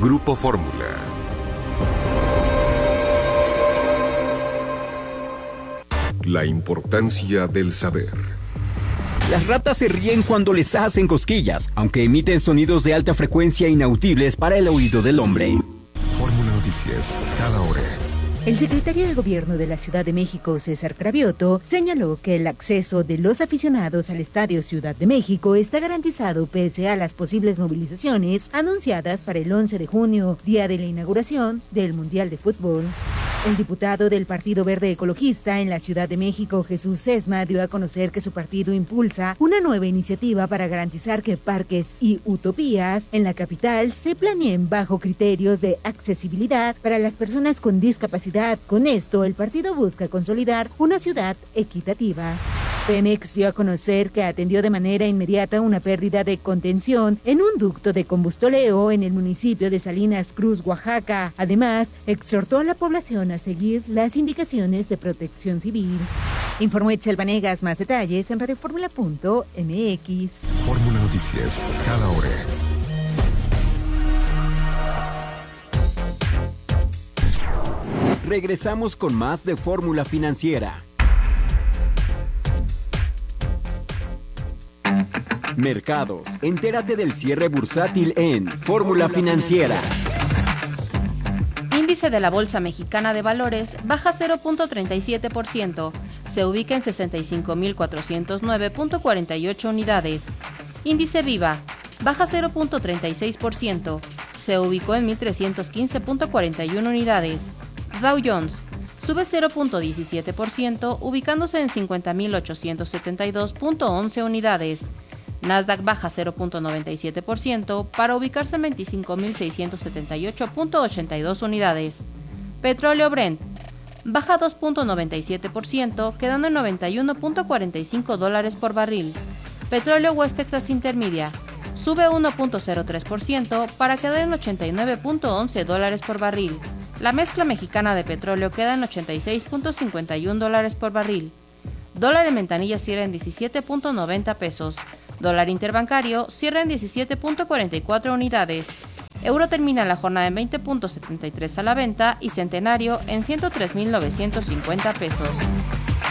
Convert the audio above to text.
Grupo Fórmula. La importancia del saber. Las ratas se ríen cuando les hacen cosquillas, aunque emiten sonidos de alta frecuencia inaudibles para el oído del hombre. Fórmula Noticias, cada hora. El secretario de Gobierno de la Ciudad de México, César Cravioto, señaló que el acceso de los aficionados al Estadio Ciudad de México está garantizado pese a las posibles movilizaciones anunciadas para el 11 de junio, día de la inauguración del Mundial de Fútbol. El diputado del Partido Verde Ecologista en la Ciudad de México, Jesús Sesma, dio a conocer que su partido impulsa una nueva iniciativa para garantizar que parques y utopías en la capital se planeen bajo criterios de accesibilidad para las personas con discapacidad. Con esto, el partido busca consolidar una ciudad equitativa. Pemex dio a conocer que atendió de manera inmediata una pérdida de contención en un ducto de combustoleo en el municipio de Salinas Cruz, Oaxaca. Además, exhortó a la población a seguir las indicaciones de protección civil. Informó Etchel Vanegas. Más detalles en radioformula.mx. Fórmula Noticias, cada hora. Regresamos con más de Fórmula Financiera. Mercados. Entérate del cierre bursátil en Fórmula Financiera. Índice de la Bolsa Mexicana de Valores baja 0.37%, se ubica en 65.409.48 unidades. Índice Viva baja 0.36%, se ubicó en 1.315.41 unidades. Dow Jones sube 0.17%, ubicándose en 50.872.11 unidades. Nasdaq baja 0.97% para ubicarse en 25.678.82 unidades. Petróleo Brent baja 2.97%, quedando en $91.45 por barril. Petróleo West Texas Intermedia sube 1.03% para quedar en $89.11 por barril. La mezcla mexicana de petróleo queda en $86.51 por barril. Dólar en ventanilla cierra en 17.90 pesos. Dólar interbancario cierra en 17.44 unidades. Euro termina la jornada en 20.73 a la venta y centenario en 103.950 pesos.